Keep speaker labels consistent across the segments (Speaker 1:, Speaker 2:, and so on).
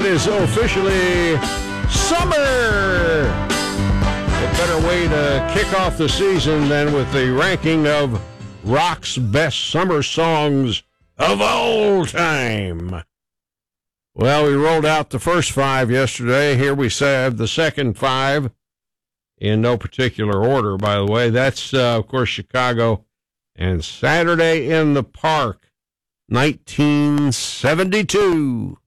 Speaker 1: is officially summer. What better way to kick off the season than with the ranking of rock's best summer songs of all time? Well, we rolled out the first 5 yesterday. Here we have the second 5 in no particular order, by the way. That's, of course, Chicago and Saturday in the Park, 1972.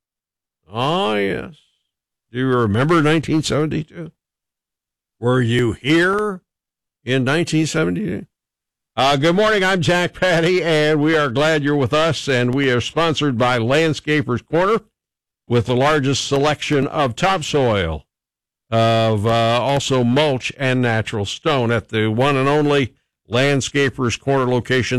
Speaker 1: Oh, yes. Do you remember 1972? Were you here in 1972? Good morning. I'm Jack Patty, and we are glad you're with us. And we are sponsored by Landscapers Corner with the largest selection of topsoil, of also mulch and natural stone at the one and only Landscapers Corner location,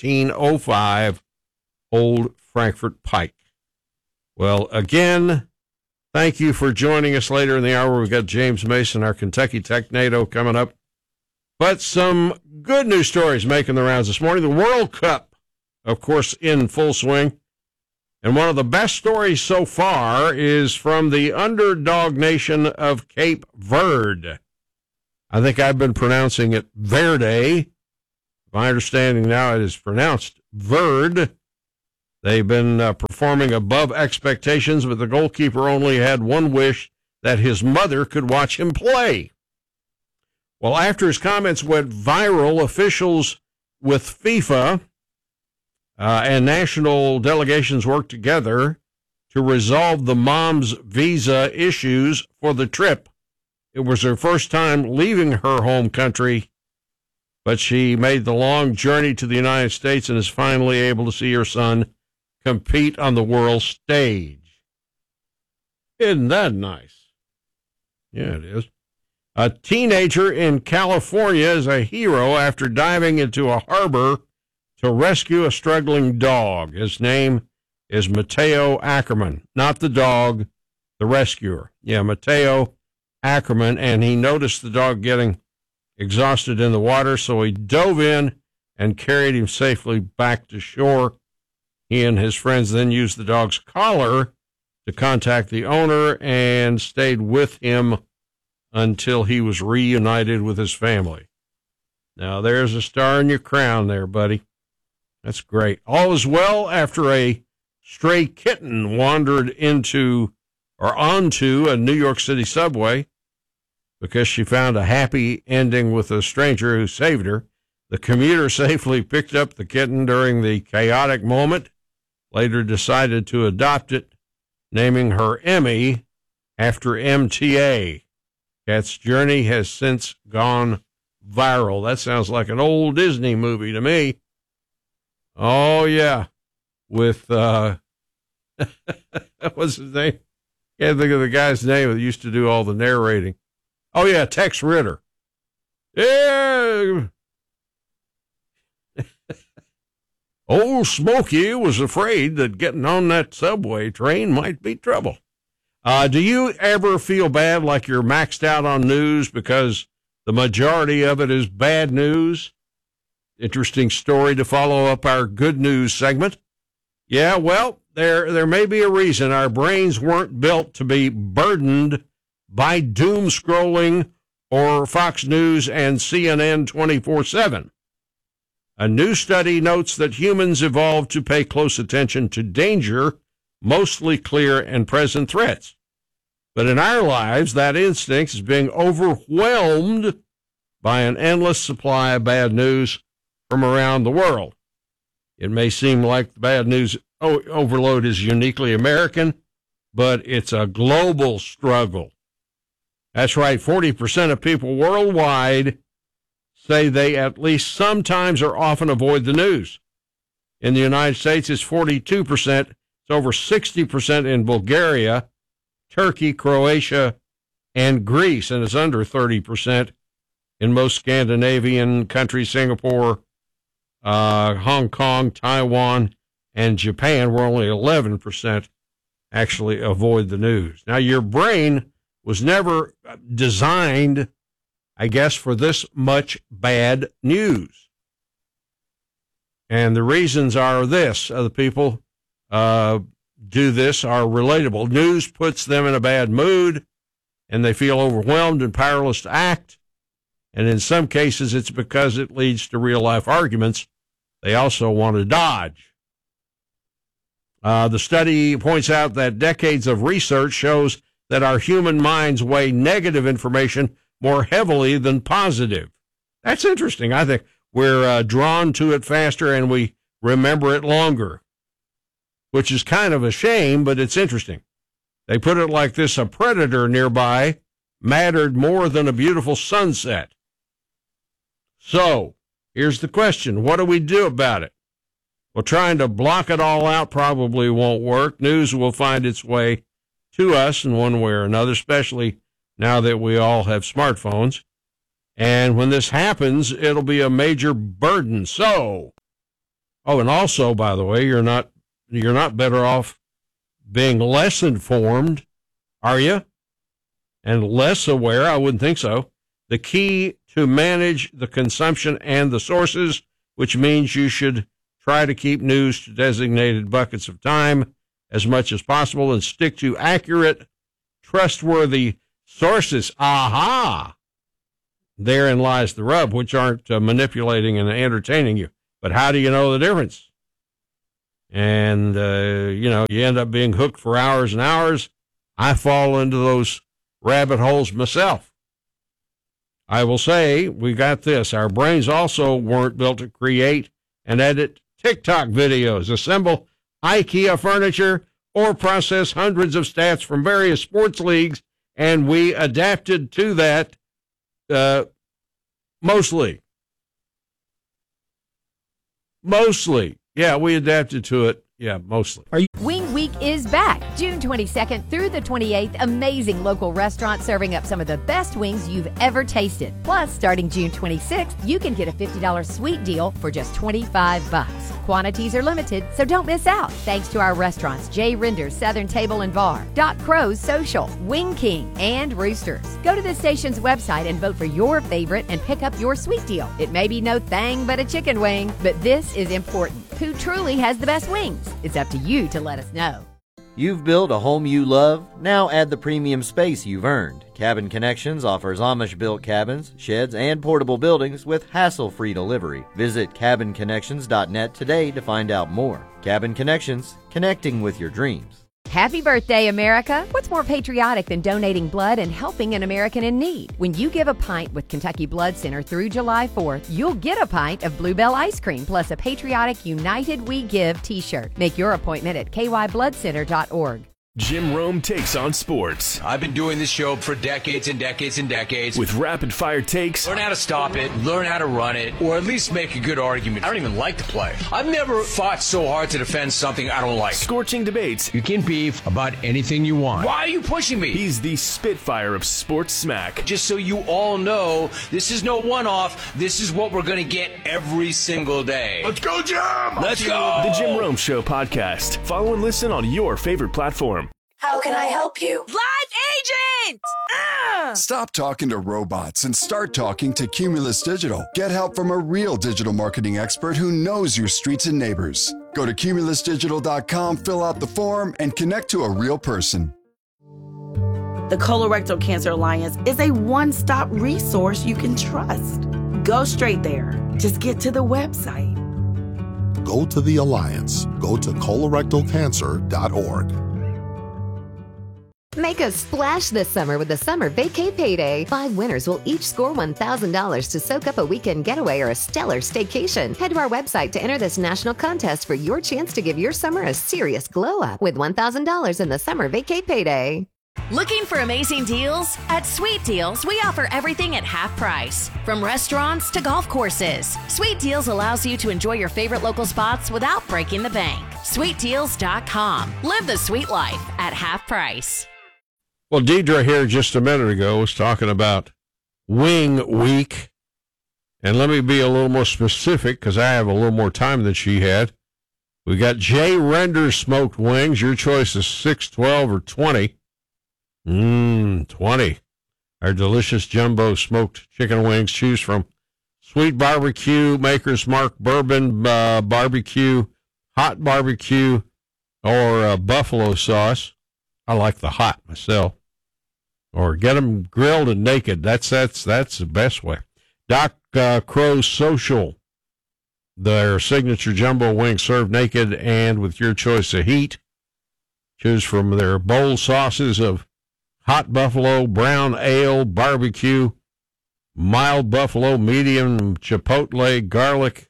Speaker 1: 1305 Old Frankfort Pike. Well, again, thank you for joining us later in the hour. We've got James Mason, our Kentucky Technado, coming up. But some good news stories making the rounds this morning. The World Cup, of course, in full swing. And one of the best stories so far is from the underdog nation of Cape Verde. I think I've been pronouncing it Verde. My understanding now it is pronounced Verde. They've been performing above expectations, but the goalkeeper only had one wish, that his mother could watch him play. Well, after his comments went viral, officials with FIFA and national delegations worked together to resolve the mom's visa issues for the trip. It was her first time leaving her home country, but she made the long journey to the United States and is finally able to see her son compete on the world stage. Isn't that nice? Yeah, it is. A teenager in California is a hero after diving into a harbor to rescue a struggling dog. His name is Mateo Ackerman, not the dog, the rescuer. Yeah, Mateo Ackerman, and he noticed the dog getting exhausted in the water, so he dove in and carried him safely back to shore. He and his friends then used the dog's collar to contact the owner and stayed with him until he was reunited with his family. Now, there's a star in your crown there, buddy. That's great. All is well after a stray kitten wandered into or onto a New York City subway because she found a happy ending with a stranger who saved her. The commuter safely picked up the kitten during the chaotic moment, later decided to adopt it, naming her Emmy after MTA. Cat's journey has since gone viral. That sounds like an old Disney movie to me. Oh, yeah. With, what's his name? Can't think of the guy's name that used to do all the narrating. Oh, yeah, Tex Ritter. Yeah. Old Smokey was afraid that getting on that subway train might be trouble. Do you ever feel bad like you're maxed out on news because the majority of it is bad news? Interesting story to follow up our good news segment. Yeah, well, there may be a reason our brains weren't built to be burdened by doom scrolling or Fox News and CNN 24/7. A new study notes that humans evolved to pay close attention to danger, mostly clear and present threats. But in our lives, that instinct is being overwhelmed by an endless supply of bad news from around the world. It may seem like the bad news overload is uniquely American, but it's a global struggle. That's right, 40% of people worldwide say they at least sometimes or often avoid the news. In the United States, it's 42%. It's over 60% in Bulgaria, Turkey, Croatia, and Greece, and it's under 30% in most Scandinavian countries, Singapore, Hong Kong, Taiwan, and Japan, where only 11% actually avoid the news. Now, your brain was never designed, I guess, for this much bad news. And the reasons are this, the people do this are relatable. News puts them in a bad mood, and they feel overwhelmed and powerless to act. And in some cases, it's because it leads to real-life arguments they also want to dodge. The study points out that decades of research shows that our human minds weigh negative information more heavily than positive. That's interesting. I think we're drawn to it faster and we remember it longer, which is kind of a shame, but it's interesting. They put it like this: a predator nearby mattered more than a beautiful sunset. So, here's the question. What do we do about it? Well, trying to block it all out probably won't work. News will find its way to us in one way or another, especially now that we all have smartphones. And when this happens, it'll be a major burden. So, and also, by the way, you're not better off being less informed, are you? And less aware? I wouldn't think so. The key to manage the consumption and the sources, which means you should try to keep news to designated buckets of time as much as possible and stick to accurate, trustworthy sources. Aha! Therein lies the rub, which aren't manipulating and entertaining you. But how do you know the difference? And, you end up being hooked for hours and hours. I fall into those rabbit holes myself. I will say, we got this. Our brains also weren't built to create and edit TikTok videos, assemble IKEA furniture, or process hundreds of stats from various sports leagues, and we adapted to that mostly. Mostly. Yeah, we adapted to it. Yeah, mostly.
Speaker 2: Wing Week is back, June 22nd through the 28th. Amazing local restaurants serving up some of the best wings you've ever tasted. Plus, starting June 26th, you can get a $50 sweet deal for just $25. Quantities are limited, so don't miss out. Thanks to our restaurants, Jay Render's Southern Table and Bar, Doc Crow's Social, Wing King, and Roosters. Go to the station's website and vote for your favorite and pick up your sweet deal. It may be no thing but a chicken wing, but this is important. Who truly has the best wings? It's up to you to let us know.
Speaker 3: You've built a home you love. Now add the premium space you've earned. Cabin Connections offers Amish-built cabins, sheds, and portable buildings with hassle-free delivery. Visit cabinconnections.net today to find out more. Cabin Connections, connecting with your dreams.
Speaker 2: Happy birthday, America! What's more patriotic than donating blood and helping an American in need? When you give a pint with Kentucky Blood Center through July 4th, you'll get a pint of Bluebell ice cream plus a patriotic United We Give t-shirt. Make your appointment at kybloodcenter.org.
Speaker 4: Jim Rome takes on sports.
Speaker 5: I've been doing this show for decades and decades and decades.
Speaker 4: With rapid-fire takes.
Speaker 5: Learn how to stop it, learn how to run it, or at least make a good argument. I don't even like to play. I've never fought so hard to defend something I don't like.
Speaker 4: Scorching debates.
Speaker 5: You can beef about anything you want. Why are you pushing me?
Speaker 4: He's the Spitfire of sports smack.
Speaker 5: Just so you all know, this is no one-off. This is what we're going to get every single day.
Speaker 6: Let's go, Jim!
Speaker 5: Let's go!
Speaker 4: The Jim Rome Show podcast. Follow and listen on your favorite platform.
Speaker 7: How can I help you?
Speaker 8: Live agent!
Speaker 6: Stop talking to robots and start talking to Cumulus Digital. Get help from a real digital marketing expert who knows your streets and neighbors. Go to cumulusdigital.com, fill out the form, and connect to a real person.
Speaker 8: The Colorectal Cancer Alliance is a one-stop resource you can trust. Go straight there. Just get to the website.
Speaker 9: Go to the Alliance. Go to colorectalcancer.org.
Speaker 10: Make a splash this summer with the Summer Vacay Payday. 5 winners will each score $1,000 to soak up a weekend getaway or a stellar staycation. Head to our website to enter this national contest for your chance to give your summer a serious glow up with $1,000 in the Summer Vacay Payday.
Speaker 7: Looking for amazing deals? At Sweet Deals, we offer everything at half price. From restaurants to golf courses, Sweet Deals allows you to enjoy your favorite local spots without breaking the bank. SweetDeals.com. Live the sweet life at half price.
Speaker 1: Well, Deidre here just a minute ago was talking about Wing Week. And let me be a little more specific because I have a little more time than she had. We got Jay Render's smoked wings. Your choice is 6, 12, or 20. 20. Our delicious jumbo smoked chicken wings. Choose from Sweet Barbecue, Maker's Mark Bourbon Barbecue, Hot Barbecue, or buffalo sauce. I like the hot myself. Or get them grilled and naked. That's the best way. Doc Crow's Social, their signature jumbo wings served naked and with your choice of heat. Choose from their bold sauces of hot buffalo, brown ale, barbecue, mild buffalo, medium chipotle, garlic,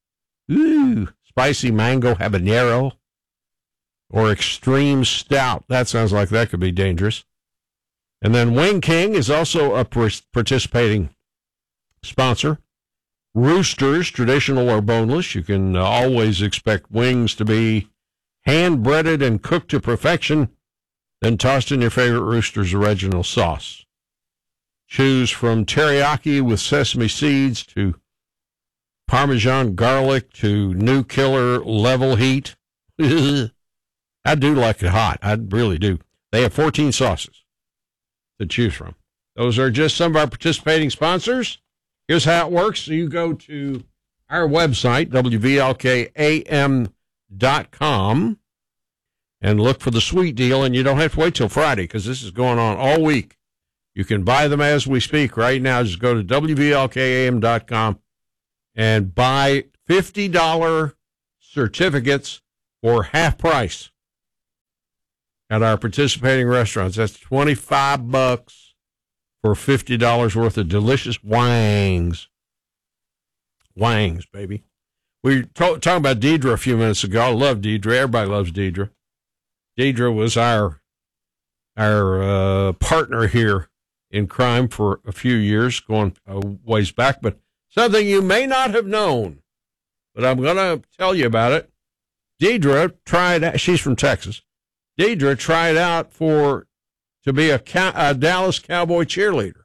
Speaker 1: spicy mango habanero, or extreme stout. That sounds like that could be dangerous. And then Wing King is also a participating sponsor. Roosters, traditional or boneless. You can always expect wings to be hand-breaded and cooked to perfection, then tossed in your favorite Rooster's original sauce. Choose from teriyaki with sesame seeds to Parmesan garlic to new killer level heat. I do like it hot. I really do. They have 14 sauces to choose from. Those are just some of our participating sponsors. Here's how it works. So you go to our website, WVLKAM.com, and look for the sweet deal, and you don't have to wait till Friday because this is going on all week. You can buy them as we speak right now. Just go to WVLKAM.com and buy $50 certificates for half price at our participating restaurants. That's $25 for $50 worth of delicious wangs. Wangs, baby. We were talking about Deidre a few minutes ago. I love Deidre. Everybody loves Deidre. Deidre was our partner here in crime for a few years, going a ways back. But something you may not have known, but I'm going to tell you about it. Deidre tried, she's from Texas. Deidre tried out to be a Dallas Cowboy cheerleader.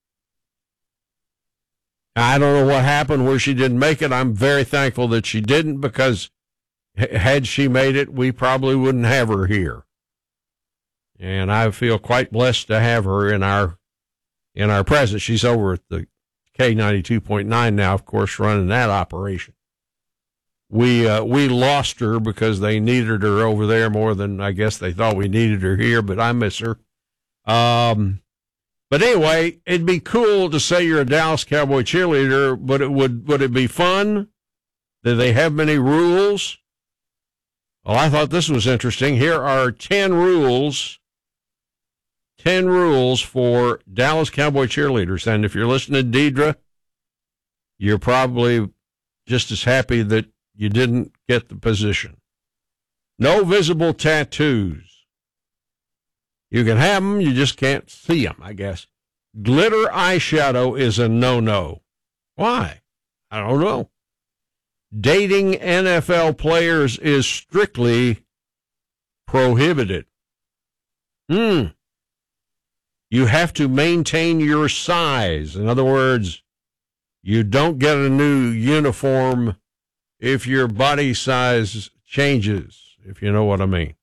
Speaker 1: I don't know what happened where she didn't make it. I'm very thankful that she didn't, because had she made it, we probably wouldn't have her here. And I feel quite blessed to have her in our presence. She's over at the K92.9 now, of course, running that operation. We lost her because they needed her over there more than I guess they thought we needed her here, but I miss her. But anyway, it'd be cool to say you're a Dallas Cowboy cheerleader, but would it be fun? Do they have many rules? Well, I thought this was interesting. Here are 10 rules for Dallas Cowboy cheerleaders. And if you're listening to Deidre, you're probably just as happy that you didn't get the position. No visible tattoos. You can have them, you just can't see them, I guess. Glitter eyeshadow is a no-no. Why? I don't know. Dating NFL players is strictly prohibited. You have to maintain your size. In other words, you don't get a new uniform if your body size changes, if you know what I mean.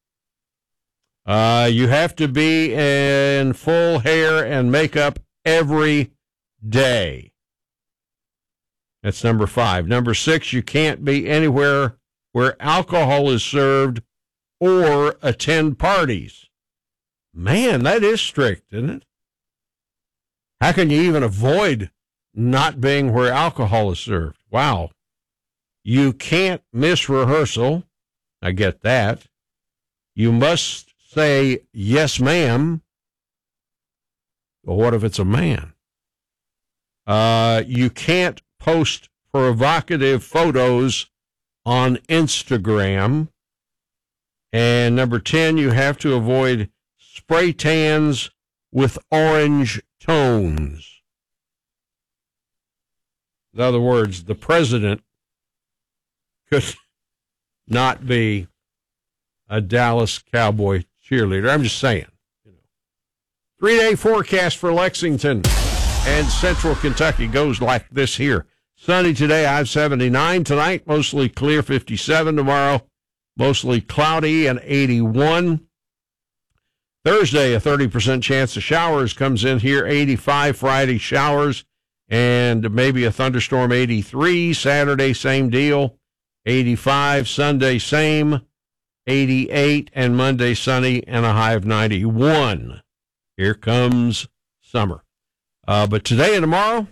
Speaker 1: You have to be in full hair and makeup every day. That's number 5. Number 6, you can't be anywhere where alcohol is served or attend parties. Man, that is strict, isn't it? How can you even avoid not being where alcohol is served? Wow. You can't miss rehearsal. I get that. You must say, yes, ma'am. Well, what if it's a man? You can't post provocative photos on Instagram. And number 10, you have to avoid spray tans with orange tones. In other words, the president could not be a Dallas Cowboy cheerleader. I'm just saying. 3-day forecast for Lexington and Central Kentucky goes like this here. Sunny today, high 79. Tonight, mostly clear, 57. Tomorrow, mostly cloudy and 81. Thursday, a 30% chance of showers comes in here, 85. Friday, showers and maybe a thunderstorm, 83. Saturday, same deal, 85. Sunday, same. 88, and Monday sunny and a high of 91. Here comes summer. But today and tomorrow,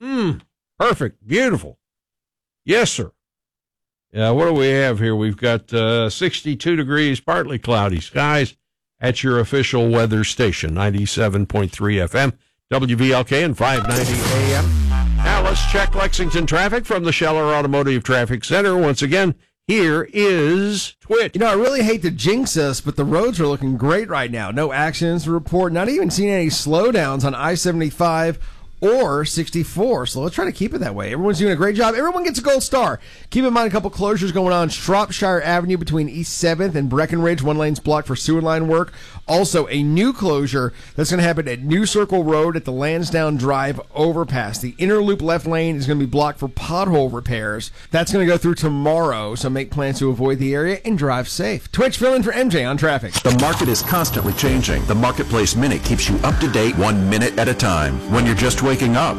Speaker 1: perfect, beautiful. Yes, sir. What do we have here? We've got 62 degrees, partly cloudy skies at your official weather station, 97.3 FM, WVLK, and 590 AM. Now let's check Lexington traffic from the Scheller Automotive Traffic Center. Once again, here is Twitch.
Speaker 11: I really hate to jinx us, but the roads are looking great right now. No accidents to report, not even seeing any slowdowns on I-75 or 64. So let's try to keep it that way. Everyone's doing a great job. Everyone gets a gold star. Keep in mind a couple closures going on. Shropshire Avenue between East 7th and Breckenridge. One lane's blocked for sewer line work. Also, a new closure that's going to happen at New Circle Road at the Lansdowne Drive overpass. The inner loop left lane is going to be blocked for pothole repairs. That's going to go through tomorrow, so make plans to avoid the area and drive safe. Twitch, fill in for MJ on traffic.
Speaker 12: The market is constantly changing. The Marketplace Minute keeps you up to date 1 minute at a time. When you're just waking up.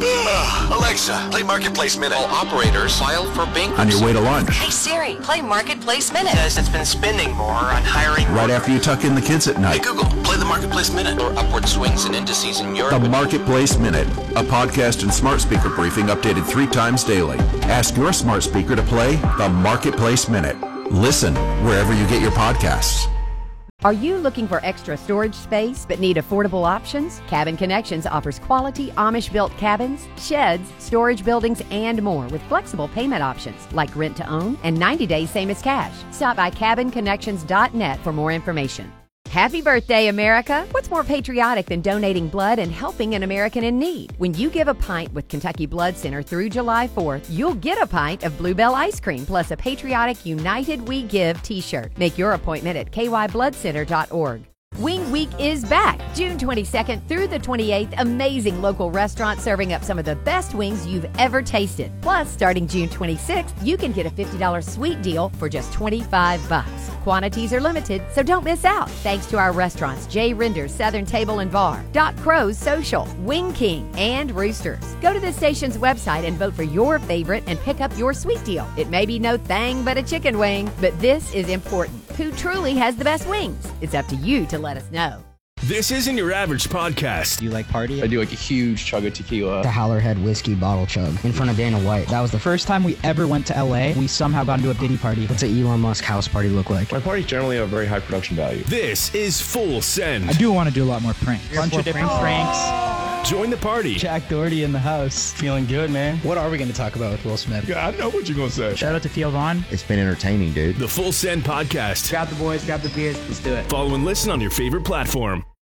Speaker 13: Alexa, play Marketplace Minute. All operators file for bankruptcy.
Speaker 12: On your way to lunch.
Speaker 14: Hey Siri, play Marketplace Minute. Says it's been spending more on hiring.
Speaker 12: Right after you tuck in the kids at night.
Speaker 13: Hey Google, play the Marketplace Minute. Or upward swings and indices in Europe.
Speaker 12: The Marketplace Minute, a podcast and smart speaker briefing updated 3 times daily. Ask your smart speaker to play the Marketplace Minute. Listen wherever you get your podcasts.
Speaker 2: Are you looking for extra storage space but need affordable options? Cabin Connections offers quality Amish-built cabins, sheds, storage buildings, and more with flexible payment options like rent to own and 90 days same as cash. Stop by cabinconnections.net for more information. Happy birthday, America! What's more patriotic than donating blood and helping an American in need? When you give a pint with Kentucky Blood Center through July 4th, you'll get a pint of Bluebell ice cream plus a patriotic United We Give t-shirt. Make your appointment at kybloodcenter.org. Wing Week is back, June 22nd through the 28th. Amazing local restaurants serving up some of the best wings you've ever tasted. Plus, starting June 26th, you can get a $50 sweet deal for just $25. Quantities are limited, so don't miss out. Thanks to our restaurants, J. Render's Southern Table and Bar, Doc Crow's Social, Wing King, and Roosters. Go to the station's website and vote for your favorite and pick up your sweet deal. It may be no thing but a chicken wing, but this is important. Who truly has the best wings? It's up to you to let us know.
Speaker 4: This isn't your average podcast.
Speaker 15: Do you like party?
Speaker 16: I do like a huge chug of tequila.
Speaker 15: The Howlerhead whiskey bottle chug in front of Dana White. That was the first time we ever went to LA. We somehow got into a Diddy party. What's an Elon Musk house party look like?
Speaker 16: My parties generally have very high production value.
Speaker 4: This is Full Send.
Speaker 15: I do want to do a lot more pranks. Bunch of different pranks.
Speaker 4: Join the party.
Speaker 15: Jack Doherty in the house. Feeling good, man. What are we going to talk about with Will Smith?
Speaker 16: Yeah, I know what you're going to say.
Speaker 15: Shout out to Theo Vaughn.
Speaker 3: It's been entertaining, dude.
Speaker 4: The Full Send podcast.
Speaker 15: Grab the boys, grab the beers. Let's do it.
Speaker 4: Follow and listen on your favorite platform.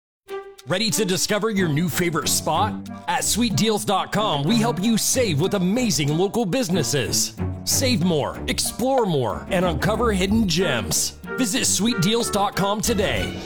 Speaker 17: Ready to discover your new favorite spot? At SweetDeals.com, we help you save with amazing local businesses. Save more, explore more, and uncover hidden gems. Visit SweetDeals.com today.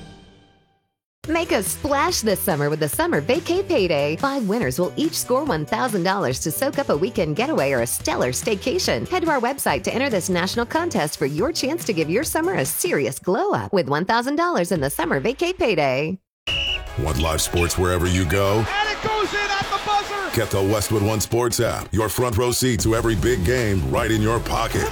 Speaker 10: Make a splash this summer with the Summer Vacay Payday. 5 winners will each score $1,000 to soak up a weekend getaway or a stellar staycation. Head to our website to enter this national contest for your chance to give your summer a serious glow up with $1,000 in the Summer Vacay Payday.
Speaker 9: Want live sports wherever you go?
Speaker 18: And it goes in at the buzzer!
Speaker 9: Get the Westwood One Sports app. Your front row seat to every big game right in your pocket.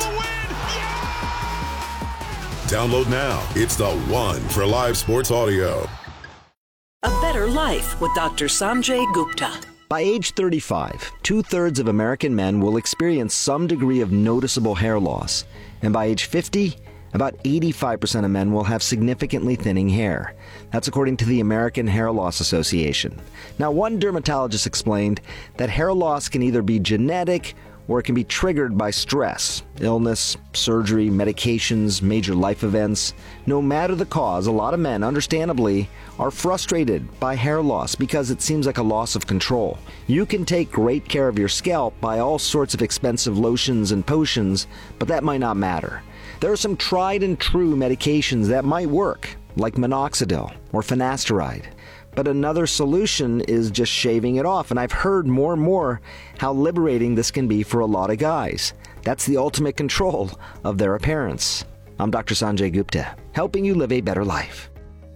Speaker 9: Download now. It's the one for live sports audio.
Speaker 19: A better life with Dr. Sanjay Gupta.
Speaker 20: By age 35, 2/3 of American men will experience some degree of noticeable hair loss. And by age 50, about 85% of men will have significantly thinning hair. That's according to the American Hair Loss Association. Now, one dermatologist explained that hair loss can either be genetic or it can be triggered by stress, illness, surgery, medications, major life events. No matter the cause, a lot of men, understandably, are frustrated by hair loss because it seems like a loss of control. You can take great care of your scalp by all sorts of expensive lotions and potions, but that might not matter. There are some tried and true medications that might work, like minoxidil or finasteride. But another solution is just shaving it off, and I've heard more and more how liberating this can be for a lot of guys. That's the ultimate control of their appearance. I'm Dr. Sanjay Gupta, helping you live a better life.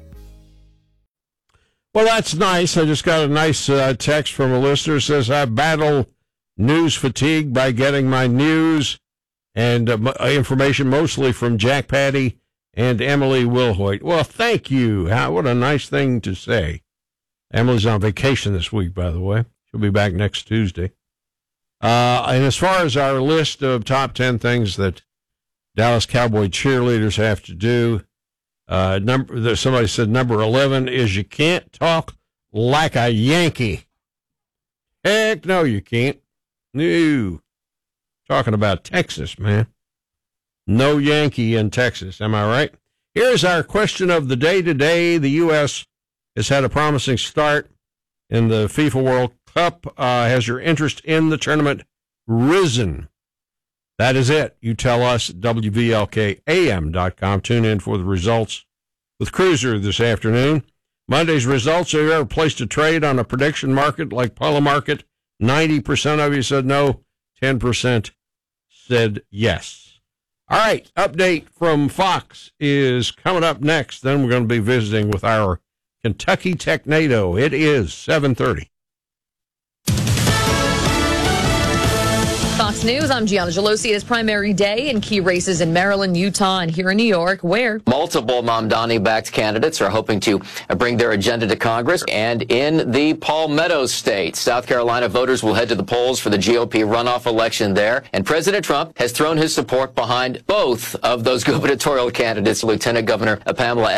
Speaker 1: Well, that's nice. I just got a nice text from a listener. It says, I battle news fatigue by getting my news and information mostly from Jack Patty and Emily Wilhoit. Well, thank you. What a nice thing to say. Emily's on vacation this week, by the way. She'll be back next Tuesday. And as far as our list of top 10 things that Dallas Cowboy cheerleaders have to do, somebody said number 11 is you can't talk like a Yankee. Heck no, you can't. No. Talking about Texas, man. No Yankee in Texas. Am I right? Here's our question of the day today. The U.S. has had a promising start in the FIFA World Cup. Has your interest in the tournament risen? That is it. You tell us at WVLKAM.com. Tune in for the results with Cruiser this afternoon. Monday's results, have you ever placed a trade on a prediction market like Polymarket? 90% of you said no. 10% said yes. All right, update from Fox is coming up next. Then we're going to be visiting with our Kentucky Technado. It is 7:30.
Speaker 21: Fox News, I'm Gianna Gelosi. It is primary day in key races in Maryland, Utah, and here in New York, where
Speaker 22: multiple Mamdani-backed candidates are hoping to bring their agenda to Congress. And in the Palmetto State, South Carolina voters will head to the polls for the GOP runoff election there. And President Trump has thrown his support behind both of those gubernatorial candidates, Lieutenant Governor Pamela